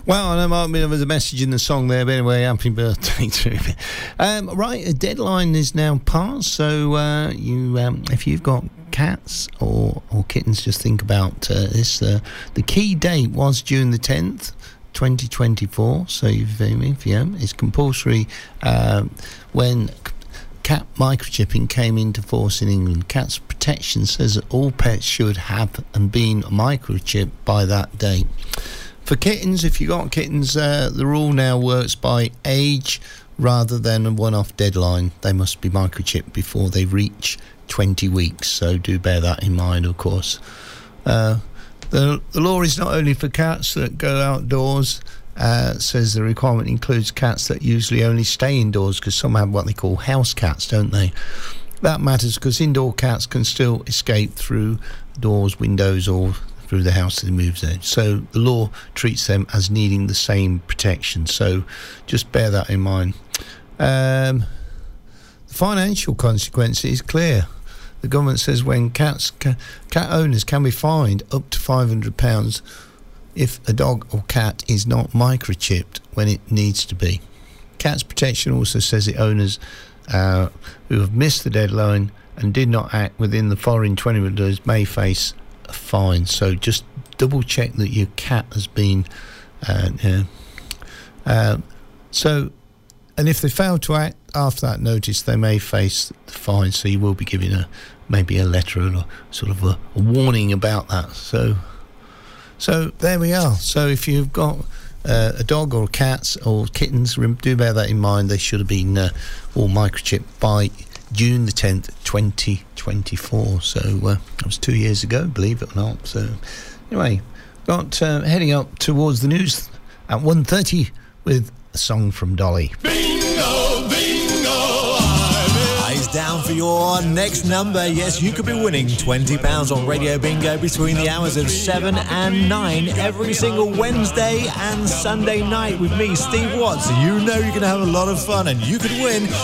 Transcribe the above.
Well, I know there was a message in the song there, but anyway, happy birthday to him. Right, a deadline is now passed, so if you've got cats or kittens, just think about this. The key date was June the 10th, 2024, so it's compulsory when cat microchipping came into force in England. Cats Protection says that all pets should have and been microchipped by that date. For kittens, if you got kittens, the rule now works by age rather than a one-off deadline. They must be microchipped before they reach 20 weeks, so do bear that in mind, of course. The law is not only for cats that go outdoors. Says the requirement includes cats that usually only stay indoors, because some have what they call house cats, don't they? That matters because indoor cats can still escape through doors, windows, or through the house that they move in. So the law treats them as needing the same protection. So just bear that in mind. The financial consequence is clear. The government says when cat owners can be fined up to £500 if a dog or cat is not microchipped when it needs to be. Cats Protection also says the owners who have missed the deadline and did not act within the following 20 days may face a fine. So just double check that your cat has been and if they fail to act after that notice, they may face the fine. So you will be given maybe a letter or sort of a warning about that. So there we are. So if you've got a dog or cats or kittens, do bear that in mind. They should have been all microchipped by June the 10th, 2024. So that was 2 years ago, believe it or not. So anyway, got heading up towards the news at 1:30 with a song from Dolly. Bingo, bingo, eyes down for your next number. Yes, you could be winning £20 on Radio Bingo between the hours of 7 and 9 every single Wednesday and Sunday night with me, Steve Watts. You know you're going to have a lot of fun and you could win